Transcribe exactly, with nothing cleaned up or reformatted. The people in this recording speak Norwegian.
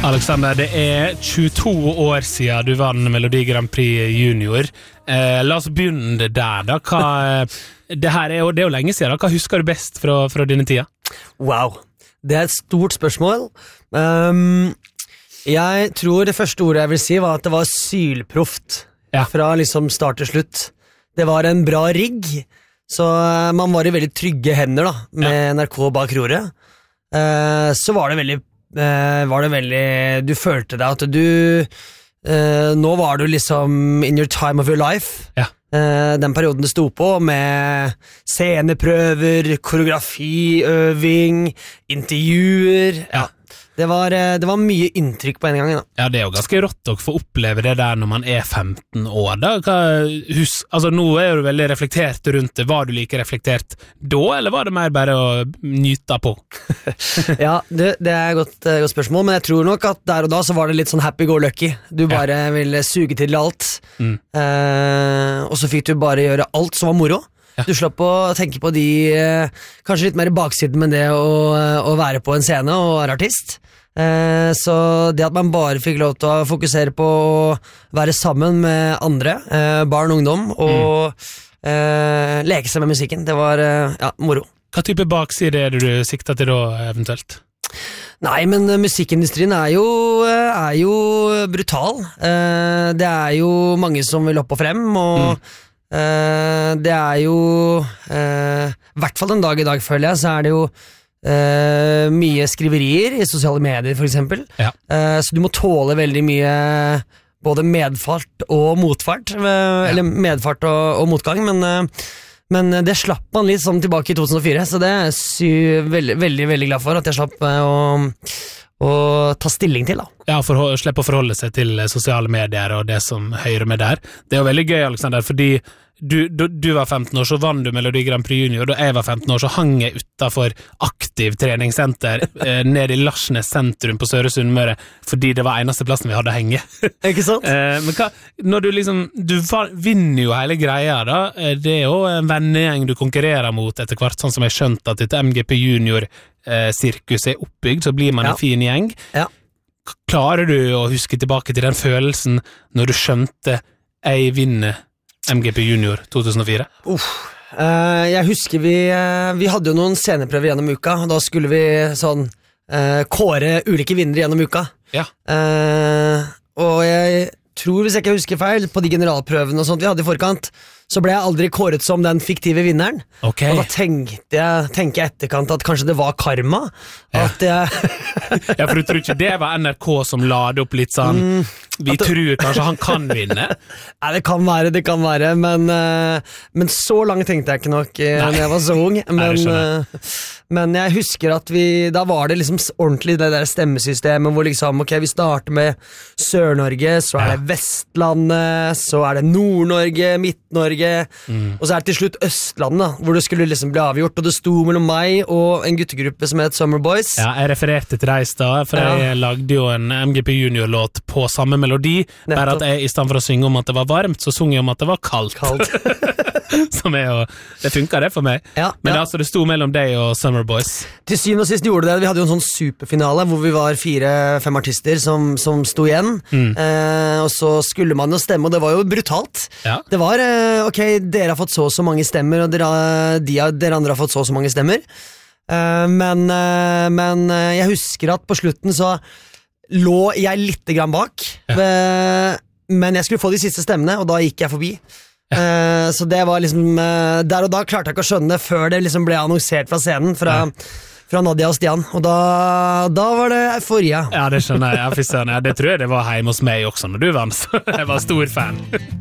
Alexander, det er tjueto år siden du vann Melodi Grand Prix Junior. Eh, la oss begynne der da. Hva, det her er jo, det er jo lenge siden da. Hva husker du best fra, fra dine tida? Wow, det er et stort spørsmål. Um, jeg tror det første ordet jeg vil si var at det var sylproft. Ja. Fra liksom start til slutt. Det var en bra rigg, så man var i veldig trygge hender da, med ja. N R K bak roret. Uh, så var det veldig Uh, var det veldig du følte deg at du uh, nå var du liksom in your time of your life ja. uh, den perioden du sto på med sceneprøver, koreografi, øving, intervjuer ja. Det var, det var mye inntrykk på en gang da. Ja, det er jo ganske rått å få oppleve det der når man er femten år da. Hva, hus, altså nå er du veldig reflektert rundt det. Var du like reflektert da, eller var det mer bare å nyte på? Ja, det, det er et godt, godt spørsmål, men jeg tror nok at der og da så var det litt sånn happy-go-lucky. Du bare ja. Ville suge til alt, mm. uh, og så fikk du bare gjøre alt som var moro. Ja. Du slapp å tenke på de kanskje litt mer baksiden med det å, å være på en scene og være artist. Eh, så det at man bare fikk lov til å fokusere på å være sammen med andre, eh, barn og ungdom, og mm. eh, leke seg med musikken, det var eh, ja, moro. Hva type bakside er det du sikter til da, eventuelt? Nei, men musikkindustrien er jo, er jo brutal. Eh, det er jo mange som vil opp og frem, og mm. Uh, det er jo uh, i hvert fall den dag i dag føler jeg så er det jo uh, mye skriverier i sosiale medier for eksempel ja. uh, så du må tåle veldig mye både medfart og motfart uh, ja. Eller medfart og, og motgang men, uh, men det slapp man litt sånn tilbake i to tusen og fire så det er jeg veldig, veldig, veldig glad for at jeg slapp uh, å og ta stilling til da. Ja, for å slippe å forholde seg til sosiale medier og det som hører med der. Det er jo veldig gøy, Alexander, fordi du, du, du var femten år, så vann du Melodi Grand Prix Junior, og da jeg var femten år, så hang jeg utenfor Aktiv treningssenter eh, nede i Larsnes sentrum på Søre Sunnmøre, fordi det var eneste plassen vi hadde å henge. Ikke sant? eh, men hva, når du liksom, du vinner jo hele greia da, det er jo en vennegjeng du konkurrerer mot etter hvert, sånn som jeg skjønte at dette M G P Junior eh, sirkus er oppbygd, så blir man ja. En fin gjeng. Ja. Klarer du å huske tilbake til den følelsen når du skjønte jeg vinner M G P Junior to tusen og fire? Uff, uh, jeg husker vi, uh, vi hadde jo noen sceneprøver gjennom uka, og da skulle vi sånn uh, kåre ulike vinnere gjennom uka. Ja. Uh, og jeg tror, hvis jeg ikke husker feil, på de generalprøvene og sånt vi hadde i forkant, så ble jeg aldri kåret som den fiktive vinneren. Okay. Og da tenkte jeg, tenker jeg etterkant at kanskje det var karma. Ja, at jeg ja for du tror ikke det var N R K som la det opp litt sånn, mm, vi det... tror kanskje han kan vinne? Nei, det kan være, det kan være, men, uh, men så langt tenkte jeg ikke nok uh, når jeg var så ung. Men, uh, men jeg husker at vi, da var det liksom ordentlig det der stemmesystemet, hvor liksom, ok, vi starter med Sør-Norge, så er det ja. Vestlandet, så er det Nord-Norge, Midt-Norge, mm. og så er det til slutt Østlandet, hvor det skulle liksom bli avgjort, og det sto mellom meg og en guttegruppe som het Summer Boys. Ja, jeg refererte til deg i sted, for ja. Jeg lagde jo en M G P Junior-låt på samme melodi, Nettopp. Bare at jeg i stedet for å synge om at det var varmt, så synger jeg om at det var kaldt. Kaldt. Som er jo, det funker det for meg. Ja, Men ja. Altså, det sto mellom deg og Summer Boys. Til syvende og sist gjorde det. Vi hadde jo en sånn superfinale, hvor vi var fire-fem artister som, som sto igjen, mm. eh, og så skulle man jo stemme, og det var jo brutalt. Ja. Det var, eh, ok, dere har fått så og så mange stemmer, og dere, de, dere andre har fått så og så mange stemmer. Uh, men, uh, men uh, jeg husker at på slutten så lå jeg litt grann bak ja. uh, men jeg skulle få de siste stemmene, og da gikk jeg forbi ja. uh, så det var liksom uh, der og da klarte jeg ikke å skjønne før det liksom ble annonsert fra scenen fra, ja. Fra Nadia og Stian, og da, da var det euforia. Ja, det skjønner jeg, ja, det tror jeg det var hjemme hos meg også når du vant, så jeg var stor fan.